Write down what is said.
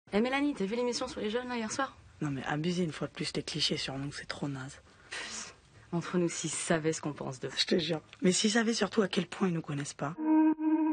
Eh Mélanie, t'as vu l'émission sur les jeunes là hier soir? Non mais abuser une fois de plus les clichés sur nous, c'est trop naze. Entre nous, s'ils savaient ce qu'on pense d'eux. Je te jure. Mais s'ils savaient surtout à quel point ils nous connaissent pas.